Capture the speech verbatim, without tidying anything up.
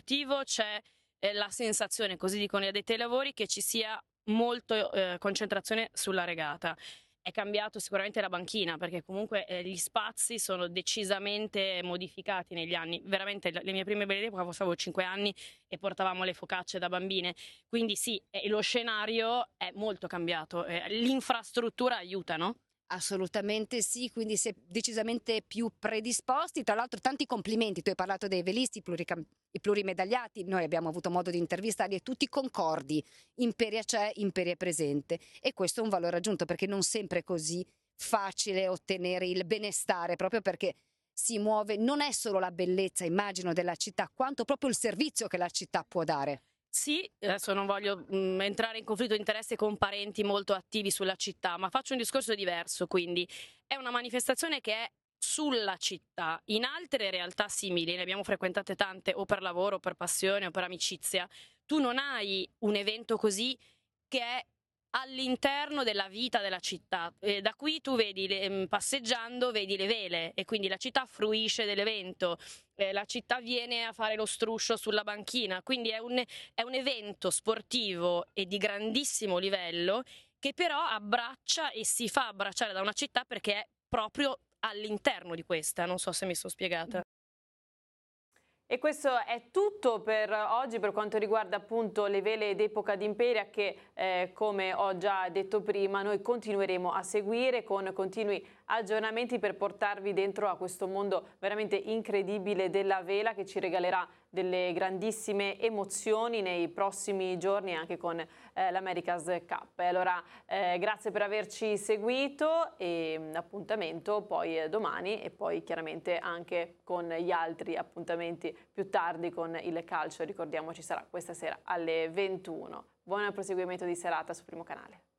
sportivo c'è eh, la sensazione, così dicono gli addetti ai lavori, che ci sia molto eh, concentrazione sulla regata. È cambiato sicuramente la banchina, perché comunque eh, gli spazi sono decisamente modificati negli anni. Veramente le mie prime belle epoche, avevo cinque anni e portavamo le focacce da bambine, quindi sì, eh, lo scenario è molto cambiato, eh, l'infrastruttura aiuta, no? Assolutamente sì, quindi si è decisamente più predisposti. Tra l'altro tanti complimenti, tu hai parlato dei velisti, i, pluricam- i plurimedagliati, noi abbiamo avuto modo di intervistarli e tutti concordi, Imperia c'è, Imperia è presente, e questo è un valore aggiunto perché non sempre è così facile ottenere il benestare, proprio perché si muove, non è solo la bellezza, immagino, della città, quanto proprio il servizio che la città può dare. Sì, adesso non voglio mh, entrare in conflitto di interesse con parenti molto attivi sulla città, ma faccio un discorso diverso, quindi è una manifestazione che è sulla città. In altre realtà simili, ne abbiamo frequentate tante o per lavoro, o per passione o per amicizia, tu non hai un evento così che è all'interno della vita della città. Eh, da qui tu vedi, le, mh, passeggiando, vedi le vele e quindi la città fruisce dell'evento. Eh, la città viene a fare lo struscio sulla banchina, quindi è un, è un evento sportivo e di grandissimo livello che però abbraccia e si fa abbracciare da una città perché è proprio all'interno di questa, non so se mi sono spiegata. E questo è tutto per oggi per quanto riguarda appunto le vele d'epoca d'Imperia che eh, come ho già detto prima noi continueremo a seguire con continui aggiornamenti per portarvi dentro a questo mondo veramente incredibile della vela che ci regalerà delle grandissime emozioni nei prossimi giorni anche con eh, l'America's Cup. E allora eh, grazie per averci seguito e mh, appuntamento poi eh, domani e poi chiaramente anche con gli altri appuntamenti più tardi con il calcio, ricordiamo ci sarà questa sera alle ventuno. Buon proseguimento di serata su Primo Canale.